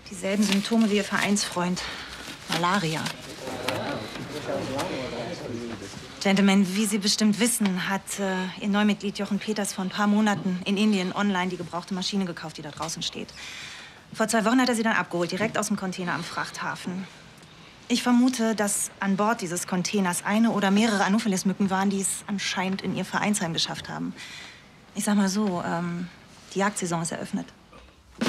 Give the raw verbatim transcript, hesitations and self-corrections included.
Dieselben Symptome wie Ihr Vereinsfreund. Malaria. Gentlemen, wie Sie bestimmt wissen, hat äh, Ihr Neumitglied Jochen Peters vor ein paar Monaten in Indien online die gebrauchte Maschine gekauft, die da draußen steht. Vor zwei Wochen hat er sie dann abgeholt, direkt aus dem Container am Frachthafen. Ich vermute, dass an Bord dieses Containers eine oder mehrere Anopheles-Mücken waren, die es anscheinend in Ihr Vereinsheim geschafft haben. Ich sag mal so, ähm, die Jagdsaison ist eröffnet.